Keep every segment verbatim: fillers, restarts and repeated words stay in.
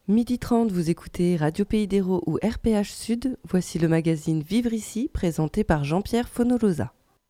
midi trente, vous écoutez Radio Pays d'Hérault ou R P H Sud. Voici le magazine Vivre ici, présenté par Jean-Pierre Fonolosa.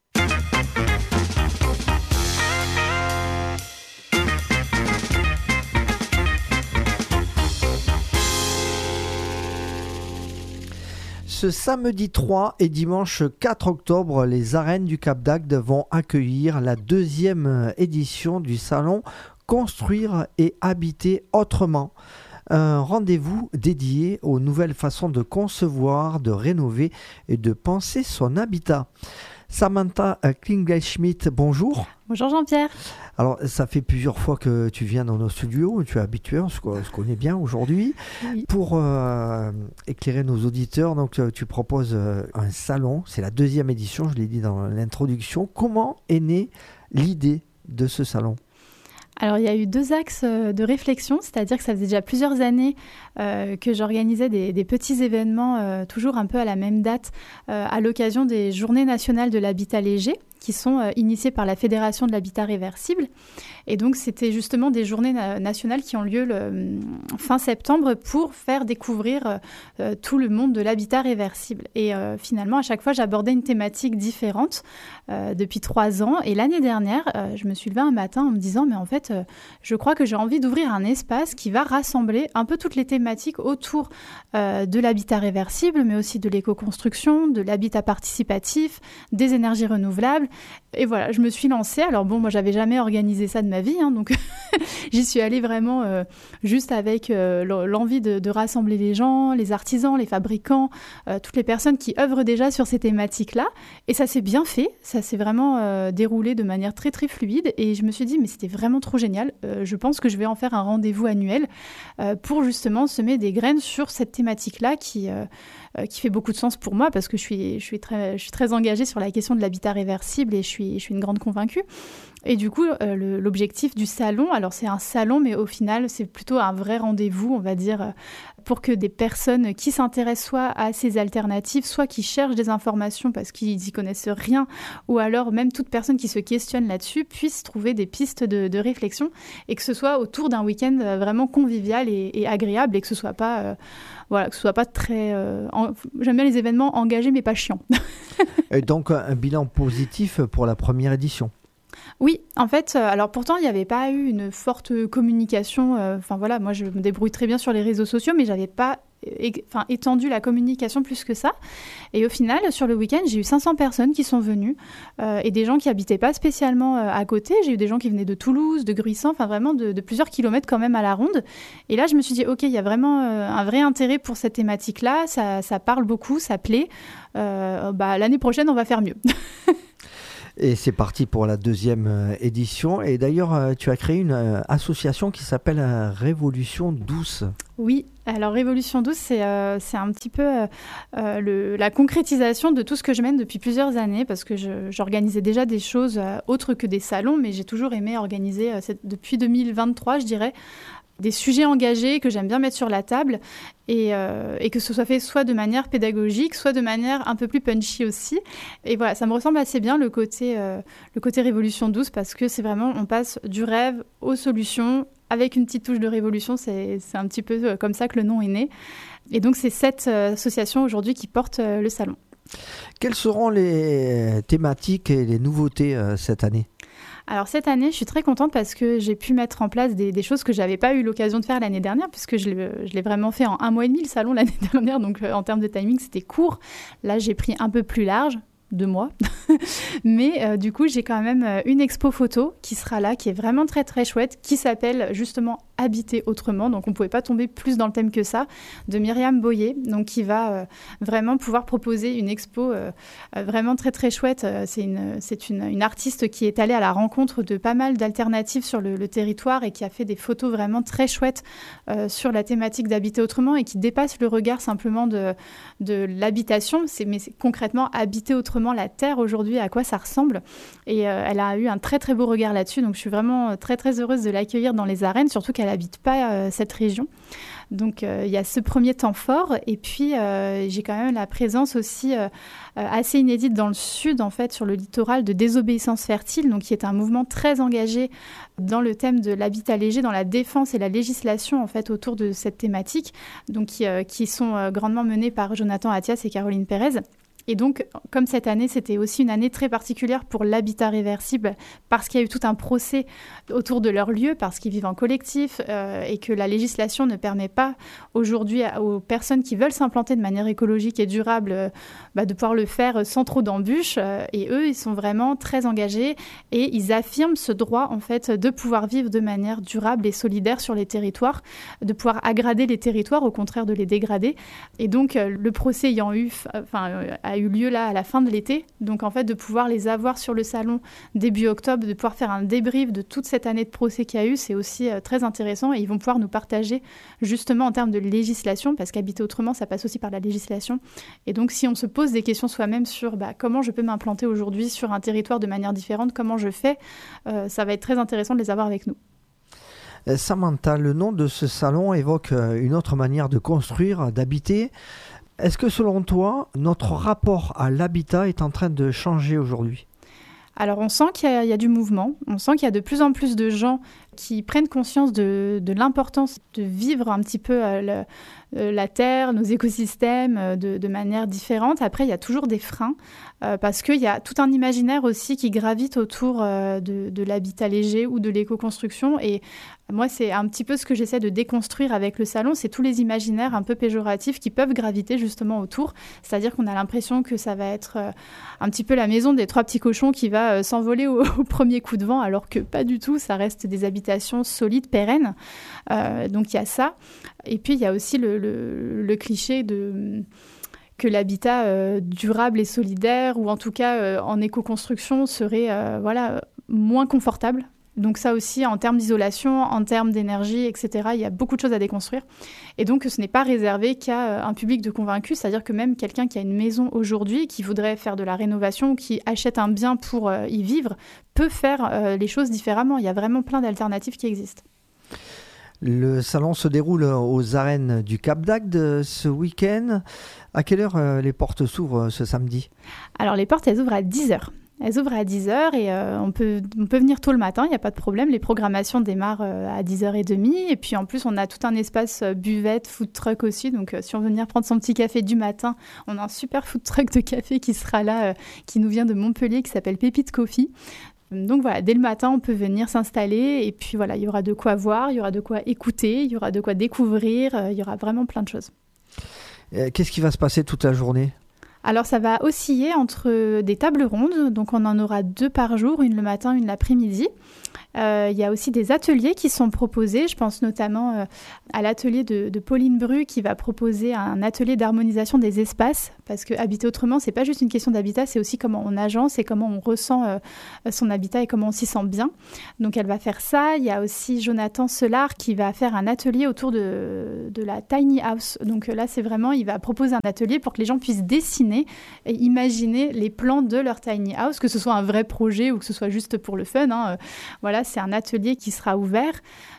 Ce samedi trois et dimanche quatre octobre, les arènes du Cap d'Agde vont accueillir la deuxième édition du salon Construire et habiter autrement. Un rendez-vous dédié aux nouvelles façons de concevoir, de rénover et de penser son habitat. Samantha Klingel-Schmidt, bonjour. Bonjour Jean-Pierre. Alors, ça fait plusieurs fois que tu viens dans nos studios, tu es habitué, on se, on se connaît bien aujourd'hui. Oui. Pour euh, éclairer nos auditeurs, donc, tu proposes euh, un salon, c'est la deuxième édition, je l'ai dit dans l'introduction. Comment est née l'idée de ce salon ? Alors, il y a eu deux axes de réflexion, c'est-à-dire que ça faisait déjà plusieurs années euh, que j'organisais des, des petits événements, euh, toujours un peu à la même date, euh, à l'occasion des Journées nationales de l'habitat léger, qui sont euh, initiées par la Fédération de l'habitat réversible. Et donc, c'était justement des journées na- nationales qui ont lieu le, euh, fin septembre pour faire découvrir euh, tout le monde de l'habitat réversible. Et euh, finalement, à chaque fois, j'abordais une thématique différente euh, depuis trois ans. Et l'année dernière, euh, je me suis levée un matin en me disant, mais en fait, euh, je crois que j'ai envie d'ouvrir un espace qui va rassembler un peu toutes les thématiques autour euh, de l'habitat réversible, mais aussi de l'éco-construction, de l'habitat participatif, des énergies renouvelables. Et voilà, je me suis lancée. Alors bon, moi, j'avais jamais organisé ça de ma vie, hein, donc j'y suis allée vraiment euh, juste avec euh, l'envie de, de rassembler les gens, les artisans, les fabricants, euh, toutes les personnes qui œuvrent déjà sur ces thématiques-là. Et ça s'est bien fait, ça s'est vraiment euh, déroulé de manière très très fluide. Et je me suis dit, mais c'était vraiment trop génial. Euh, je pense que je vais en faire un rendez-vous annuel euh, pour justement semer des graines sur cette thématique-là qui, euh, euh, qui fait beaucoup de sens pour moi parce que je suis, je suis, très, je suis très engagée sur la question de l'habitat réversible et je suis, je suis une grande convaincue. Et du coup, euh, le, l'objectif du salon, alors c'est un salon, mais au final, c'est plutôt un vrai rendez-vous, on va dire, euh, pour que des personnes qui s'intéressent soit à ces alternatives, soit qui cherchent des informations parce qu'ils n'y connaissent rien, ou alors même toute personne qui se questionne là-dessus, puisse trouver des pistes de, de réflexion et que ce soit autour d'un week-end vraiment convivial et, et agréable et que ce soit pas, euh, voilà, que ce soit pas très... Euh, en... J'aime bien les événements engagés, mais pas chiants. Et donc, un bilan positif pour la première édition. Oui, en fait, euh, alors pourtant, il n'y avait pas eu une forte communication. Enfin euh, voilà, moi, je me débrouille très bien sur les réseaux sociaux, mais je n'avais pas é- étendu la communication plus que ça. Et au final, sur le week-end, j'ai eu cinq cents personnes qui sont venues euh, et des gens qui n'habitaient pas spécialement euh, à côté. J'ai eu des gens qui venaient de Toulouse, de Gruissant, enfin vraiment de, de plusieurs kilomètres quand même à la ronde. Et là, je me suis dit, OK, il y a vraiment euh, un vrai intérêt pour cette thématique-là. Ça, ça parle beaucoup, ça plaît. Euh, bah, l'année prochaine, on va faire mieux. Et c'est parti pour la deuxième euh, édition. Et d'ailleurs, euh, tu as créé une euh, association qui s'appelle euh, Révolution douce. Oui, alors Révolution douce, c'est, euh, c'est un petit peu euh, euh, le, la concrétisation de tout ce que je mène depuis plusieurs années, parce que je, j'organisais déjà des choses euh, autres que des salons, mais j'ai toujours aimé organiser, euh, cette, depuis deux mille vingt-trois, je dirais, des sujets engagés que j'aime bien mettre sur la table et, euh, et que ce soit fait soit de manière pédagogique, soit de manière un peu plus punchy aussi. Et voilà, ça me ressemble assez bien le côté, euh, le côté Révolution douce parce que c'est vraiment, on passe du rêve aux solutions avec une petite touche de révolution. C'est, c'est un petit peu comme ça que le nom est né. Et donc, c'est cette euh, association aujourd'hui qui porte euh, le salon. Quelles seront les thématiques et les nouveautés euh, cette année ? Alors cette année, je suis très contente parce que j'ai pu mettre en place des, des choses que je n'avais pas eu l'occasion de faire l'année dernière, puisque je l'ai, je l'ai vraiment fait en un mois et demi, le salon, l'année dernière. Donc euh, en termes de timing, c'était court. Là, j'ai pris un peu plus large, deux mois. Mais euh, du coup, j'ai quand même euh, une expo photo qui sera là, qui est vraiment très très chouette, qui s'appelle justement Habiter autrement. Donc on ne pouvait pas tomber plus dans le thème que ça, de Myriam Boyer, donc qui va euh, vraiment pouvoir proposer une expo euh, euh, vraiment très très chouette. Euh, c'est une, c'est une, une artiste qui est allée à la rencontre de pas mal d'alternatives sur le, le territoire et qui a fait des photos vraiment très chouettes euh, sur la thématique d'habiter autrement et qui dépasse le regard simplement de, de l'habitation, c'est, mais c'est concrètement habiter autrement la terre aujourd'hui, à quoi ça ressemble. Et euh, elle a eu un très très beau regard là-dessus, donc je suis vraiment très très heureuse de l'accueillir dans les arènes, surtout qu'elle qu'elle n'habite pas euh, cette région. Donc il euh, y a ce premier temps fort et puis euh, j'ai quand même la présence aussi euh, assez inédite dans le sud, en fait, sur le littoral de Désobéissance fertile, donc qui est un mouvement très engagé dans le thème de l'habitat léger, dans la défense et la législation en fait autour de cette thématique, donc qui, euh, qui sont euh, grandement menés par Jonathan Attias et Caroline Pérez. Et donc, comme cette année, c'était aussi une année très particulière pour l'habitat réversible, parce qu'il y a eu tout un procès autour de leur lieu, parce qu'ils vivent en collectif euh, et que la législation ne permet pas aujourd'hui aux personnes qui veulent s'implanter de manière écologique et durable euh, bah, de pouvoir le faire sans trop d'embûches. Euh, et eux, ils sont vraiment très engagés et ils affirment ce droit, en fait, de pouvoir vivre de manière durable et solidaire sur les territoires, de pouvoir aggrader les territoires, au contraire de les dégrader. Et donc, euh, le procès ayant eu... Enfin, euh, a eu lieu là à la fin de l'été. Donc en fait, de pouvoir les avoir sur le salon début octobre, de pouvoir faire un débrief de toute cette année de procès qu'il y a eu, c'est aussi euh, très intéressant et ils vont pouvoir nous partager justement en termes de législation, parce qu'habiter autrement, ça passe aussi par la législation. Et donc si on se pose des questions soi-même sur bah, comment je peux m'implanter aujourd'hui sur un territoire de manière différente, comment je fais, euh, ça va être très intéressant de les avoir avec nous. Samantha, le nom de ce salon évoque une autre manière de construire, d'habiter. Est-ce que selon toi, notre rapport à l'habitat est en train de changer aujourd'hui ? Alors on sent qu'il y a, il y a du mouvement, on sent qu'il y a de plus en plus de gens qui prennent conscience de, de l'importance de vivre un petit peu euh, le, euh, la terre, nos écosystèmes euh, de, de manière différente. Après, il y a toujours des freins euh, parce qu'il y a tout un imaginaire aussi qui gravite autour euh, de, de l'habitat léger ou de l'éco-construction. Et moi, c'est un petit peu ce que j'essaie de déconstruire avec le salon, c'est tous les imaginaires un peu péjoratifs qui peuvent graviter justement autour. C'est-à-dire qu'on a l'impression que ça va être euh, un petit peu la maison des trois petits cochons qui va euh, s'envoler au, au premier coup de vent, alors que pas du tout, ça reste des habitations solides, pérennes. Euh, donc il y a ça. Et puis il y a aussi le, le, le cliché de... que l'habitat euh, durable et solidaire, ou en tout cas euh, en éco-construction, serait euh, voilà, moins confortable. Donc ça aussi, en termes d'isolation, en termes d'énergie, et cetera, il y a beaucoup de choses à déconstruire. Et donc, ce n'est pas réservé qu'à un public de convaincus, c'est-à-dire que même quelqu'un qui a une maison aujourd'hui, qui voudrait faire de la rénovation, ou qui achète un bien pour euh, y vivre, peut faire euh, les choses différemment. Il y a vraiment plein d'alternatives qui existent. Le salon se déroule aux arènes du Cap d'Agde ce week-end. À quelle heure euh, les portes s'ouvrent ce samedi ? Alors, les portes, elles ouvrent à dix heures. Elles ouvrent à dix heures et euh, on, peut, on peut venir tôt le matin, il n'y a pas de problème. Les programmations démarrent euh, à dix heures trente. Et puis en plus, on a tout un espace euh, buvette, food truck aussi. Donc euh, si on veut venir prendre son petit café du matin, on a un super food truck de café qui sera là, euh, qui nous vient de Montpellier, qui s'appelle Pépite Coffee. Donc voilà, dès le matin, on peut venir s'installer. Et puis voilà, il y aura de quoi voir, il y aura de quoi écouter, il y aura de quoi découvrir. Euh, il y aura vraiment plein de choses. Euh, qu'est-ce qui va se passer toute la journée ? Alors, ça va osciller entre des tables rondes. Donc, on en aura deux par jour, une le matin, une l'après-midi. Euh, il y a aussi des ateliers qui sont proposés. Je pense notamment euh, à l'atelier de, de Pauline Bru qui va proposer un atelier d'harmonisation des espaces. Parce que habiter autrement, c'est pas juste une question d'habitat, c'est aussi comment on agence et comment on ressent euh, son habitat et comment on s'y sent bien. Donc, elle va faire ça. Il y a aussi Jonathan Selard qui va faire un atelier autour de, de la tiny house. Donc là, c'est vraiment, il va proposer un atelier pour que les gens puissent dessiner et imaginer les plans de leur tiny house, que ce soit un vrai projet ou que ce soit juste pour le fun. Hein. Voilà, c'est un atelier qui sera ouvert.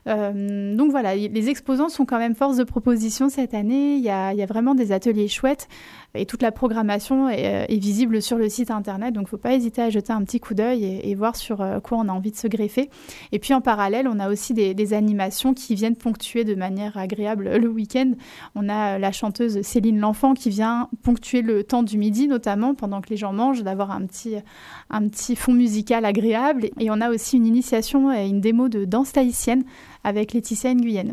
Euh, donc voilà, les exposants sont quand même force de proposition cette année. Il y a, il y a vraiment des ateliers chouettes et toute la programmation est, est visible sur le site internet. Donc il ne faut pas hésiter à jeter un petit coup d'œil et, et voir sur quoi on a envie de se greffer. Et puis en parallèle, on a aussi des, des animations qui viennent ponctuer de manière agréable le week-end. On a la chanteuse Céline L'Enfant qui vient ponctuer le temps du midi, notamment pendant que les gens mangent, d'avoir un petit, un petit fond musical agréable. Et on a aussi une initiation et une démo de danse tahitienne avec Laetitia Nguyen.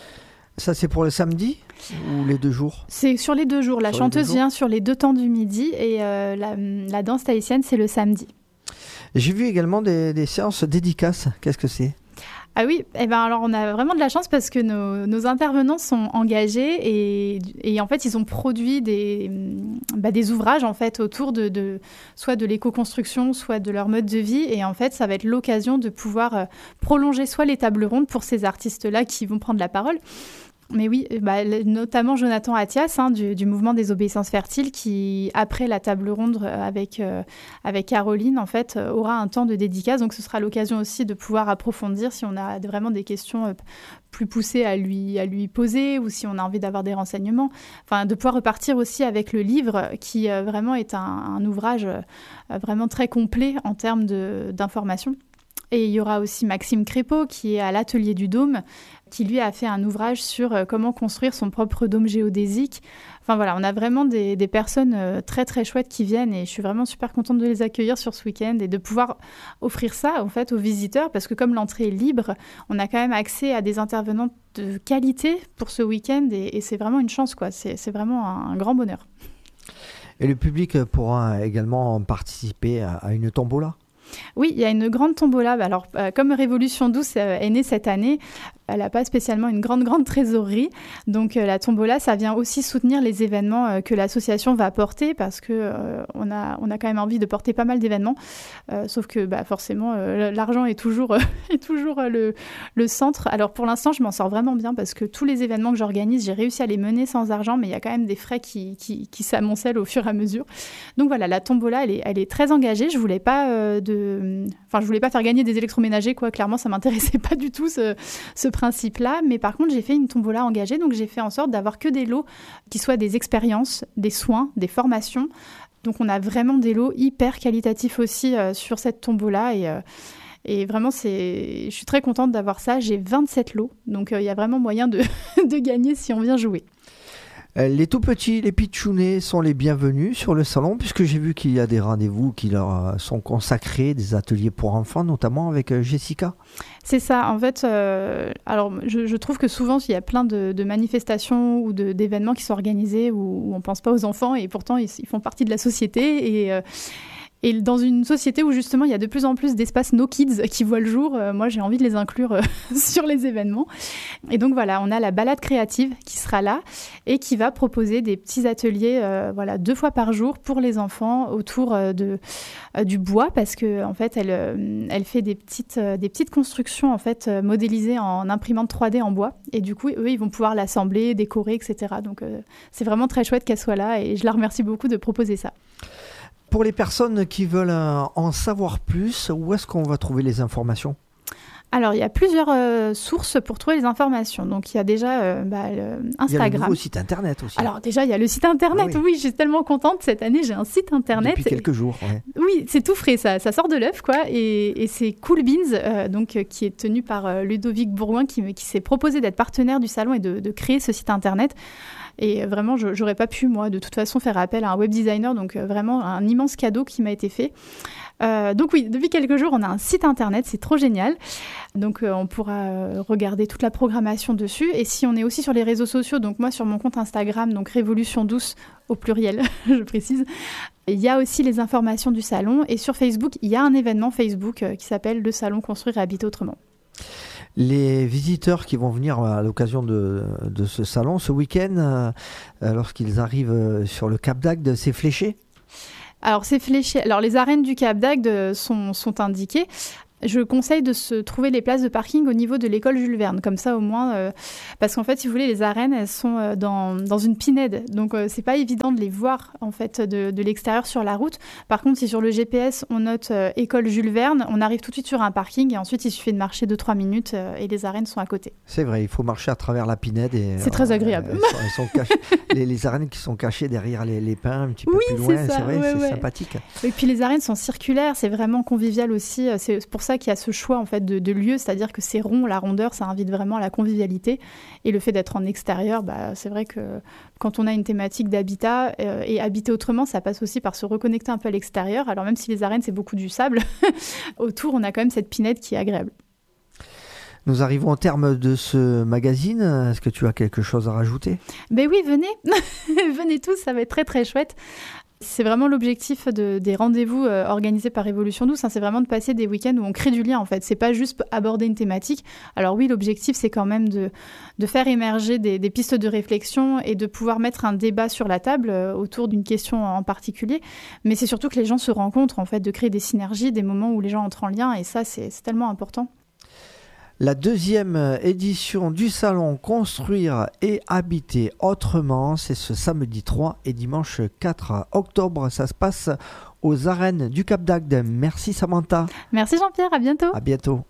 Ça, c'est pour le samedi ou les deux jours ? C'est sur les deux jours. La sur chanteuse jours. vient sur les deux temps du midi et euh, la, la danse tahitienne, c'est le samedi. J'ai vu également des, des séances dédicaces. Qu'est-ce que c'est ? Ah oui, eh ben alors on a vraiment de la chance parce que nos, nos intervenants sont engagés et, et en fait ils ont produit des, bah, des ouvrages en fait autour de, de soit de l'éco-construction, soit de leur mode de vie, et en fait ça va être l'occasion de pouvoir euh, prolonger soit les tables rondes pour ces artistes-là qui vont prendre la parole, Mais oui, bah, notamment Jonathan Attias hein, du, du mouvement des obéissances fertiles qui, après la table ronde avec, euh, avec Caroline, en fait, euh, aura un temps de dédicace. Donc, ce sera l'occasion aussi de pouvoir approfondir si on a vraiment des questions euh, plus poussées à lui, à lui poser ou si on a envie d'avoir des renseignements. Enfin, de pouvoir repartir aussi avec le livre qui euh, vraiment est un, un ouvrage euh, vraiment très complet en termes de, d'information. Et il y aura aussi Maxime Crépeau qui est à l'Atelier du Dôme, qui lui a fait un ouvrage sur euh, comment construire son propre dôme géodésique. Enfin voilà, on a vraiment des, des personnes euh, très très chouettes qui viennent et je suis vraiment super contente de les accueillir sur ce week-end et de pouvoir offrir ça en fait aux visiteurs parce que comme l'entrée est libre, on a quand même accès à des intervenants de qualité pour ce week-end et, et c'est vraiment une chance quoi. C'est, c'est vraiment un, un grand bonheur. Et le public pourra également participer à, à une tombola ? Oui, il y a une grande tombola. Alors, euh, comme Révolution douce euh, est née cette année, elle n'a pas spécialement une grande, grande trésorerie. Donc, euh, la tombola, ça vient aussi soutenir les événements euh, que l'association va porter parce qu'on euh, a, on a quand même envie de porter pas mal d'événements. Euh, sauf que, bah, forcément, euh, l'argent est toujours, euh, est toujours euh, le, le centre. Alors, pour l'instant, je m'en sors vraiment bien parce que tous les événements que j'organise, j'ai réussi à les mener sans argent, mais il y a quand même des frais qui, qui, qui s'amoncellent au fur et à mesure. Donc, voilà, la tombola, elle est, elle est très engagée. Je ne voulais pas euh, de Enfin, je voulais pas faire gagner des électroménagers, quoi. Clairement, ça m'intéressait pas du tout ce, ce principe-là. Mais par contre, j'ai fait une tombola engagée, donc j'ai fait en sorte d'avoir que des lots qui soient des expériences, des soins, des formations. Donc, on a vraiment des lots hyper qualitatifs aussi euh, sur cette tombola et euh, Et vraiment, c'est... je suis très contente d'avoir ça. J'ai vingt-sept lots, donc il euh, y a vraiment moyen de, de gagner si on vient jouer. Les tout petits, les pitchounets sont les bienvenus sur le salon puisque j'ai vu qu'il y a des rendez-vous qui leur sont consacrés, des ateliers pour enfants, notamment avec Jessica. C'est ça, en fait, euh, alors je, je trouve que souvent il y a plein de, de manifestations ou de, d'événements qui sont organisés où, où on ne pense pas aux enfants et pourtant ils, ils font partie de la société et... Euh, Et dans une société où justement il y a de plus en plus d'espaces no kids qui voient le jour, euh, moi j'ai envie de les inclure euh, sur les événements. Et donc voilà, on a la balade créative qui sera là et qui va proposer des petits ateliers euh, voilà, deux fois par jour pour les enfants autour euh, de, euh, du bois parce que en fait elle, euh, elle fait des petites, euh, des petites constructions en fait euh, modélisées en imprimante trois D en bois. Et du coup eux ils vont pouvoir l'assembler, décorer, et cetera. Donc euh, c'est vraiment très chouette qu'elle soit là et je la remercie beaucoup de proposer ça. Pour les personnes qui veulent en savoir plus, où est-ce qu'on va trouver les informations ? Alors, il y a plusieurs euh, sources pour trouver les informations. Donc, il y a déjà euh, bah, le Instagram. Il y a le nouveau site internet aussi. Alors, déjà, il y a le site internet. Ah oui. oui, je suis tellement contente. Cette année, j'ai un site internet. Depuis quelques jours, ouais. Oui, c'est tout frais, ça, ça sort de l'œuf, quoi. Et, et c'est Cool Beans, euh, donc, euh, qui est tenu par euh, Ludovic Bourgoin, qui, qui s'est proposé d'être partenaire du salon et de, de créer ce site internet. Et vraiment, je n'aurais pas pu, moi, de toute façon, faire appel à un web designer. Donc, euh, vraiment, un immense cadeau qui m'a été fait. Euh, donc oui, depuis quelques jours, on a un site internet, c'est trop génial. Donc euh, on pourra euh, regarder toute la programmation dessus. Et si on est aussi sur les réseaux sociaux, donc moi sur mon compte Instagram, donc Révolution douce au pluriel, je précise, il y a aussi les informations du salon. Et sur Facebook, il y a un événement Facebook euh, qui s'appelle le Salon Construire et Habiter Autrement. Les visiteurs qui vont venir à l'occasion de, de ce salon ce week-end, euh, lorsqu'ils arrivent sur le Cap d'Agde, c'est fléché ? Alors, c'est fléché. Alors, les arènes du Cap d'Agde sont, sont indiquées. Je conseille de se trouver les places de parking au niveau de l'école Jules Verne, comme ça au moins, euh, parce qu'en fait, si vous voulez, les arènes, elles sont euh, dans, dans une pinède, donc euh, c'est pas évident de les voir en fait de, de l'extérieur sur la route. Par contre, si sur le G P S on note euh, école Jules Verne, on arrive tout de suite sur un parking et ensuite il suffit de marcher deux trois minutes euh, et les arènes sont à côté. C'est vrai, il faut marcher à travers la pinède et c'est euh, très agréable. Elles sont, elles sont cachées, les, les arènes qui sont cachées derrière les, les pins un petit peu oui, plus loin, c'est, ça, c'est vrai, ouais, c'est ouais. sympathique. Et puis les arènes sont circulaires, c'est vraiment convivial aussi. C'est pour ça qu'il y a ce choix en fait de, de lieu, c'est-à-dire que c'est rond, la rondeur, ça invite vraiment à la convivialité. Et le fait d'être en extérieur, bah, c'est vrai que quand on a une thématique d'habitat euh, et habiter autrement, ça passe aussi par se reconnecter un peu à l'extérieur. Alors même si les arènes, c'est beaucoup du sable, autour, on a quand même cette pinède qui est agréable. Nous arrivons au terme de ce magazine. Est-ce que tu as quelque chose à rajouter ? Ben oui, venez. Venez tous, ça va être très très chouette. C'est vraiment l'objectif de, des rendez-vous euh, organisés par Révolution douce, hein, c'est vraiment de passer des week-ends où on crée du lien en fait. C'est pas juste aborder une thématique. Alors oui, l'objectif c'est quand même de, de faire émerger des, des pistes de réflexion et de pouvoir mettre un débat sur la table euh, autour d'une question en particulier. Mais c'est surtout que les gens se rencontrent en fait, de créer des synergies, des moments où les gens entrent en lien et ça c'est, c'est tellement important. La deuxième édition du salon Construire et habiter autrement, c'est ce samedi trois et dimanche quatre octobre. Ça se passe aux arènes du Cap d'Agde. Merci Samantha. Merci Jean-Pierre, à bientôt. À bientôt.